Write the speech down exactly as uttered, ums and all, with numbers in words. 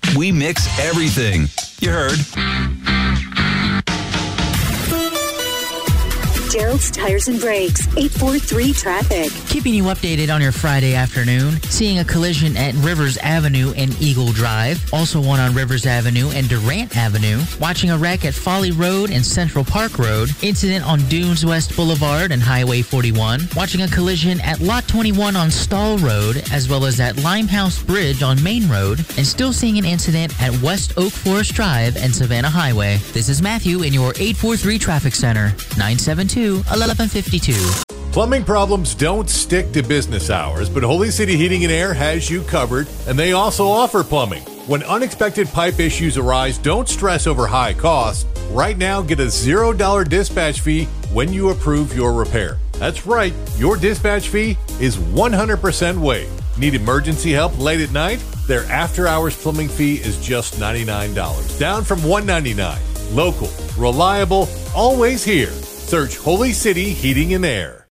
We mix everything. You heard. Gerald's Tires and Brakes, eight four three traffic. Keeping you updated on your Friday afternoon. Seeing a collision at Rivers Avenue and Eagle Drive. Also one on Rivers Avenue and Durant Avenue. Watching a wreck at Folly Road and Central Park Road. Incident on Dunes West Boulevard and Highway forty-one. Watching a collision at Lot twenty-one on Stall Road, as well as at Limehouse Bridge on Main Road. And still seeing an incident at West Oak Forest Drive and Savannah Highway. This is Matthew in your eight four three Traffic Center. nine seven two, eleven fifty-two. Plumbing problems don't stick to business hours, but Holy City Heating and Air has you covered, and they also offer plumbing. When unexpected pipe issues arise, don't stress over high costs. Right now, get a zero dollar dispatch fee when you approve your repair. That's right, your dispatch fee is one hundred percent waived. Need emergency help late at night? Their after-hours plumbing fee is just ninety-nine dollars, down from one hundred ninety-nine dollars. Local, reliable, always here. Search Holy City Heating and Air.